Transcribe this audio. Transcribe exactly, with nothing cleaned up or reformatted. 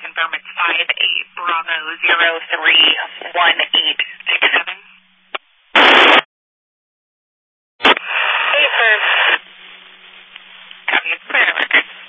confirm it's five eight Bravo zero three one eight six seven. Hey, sir.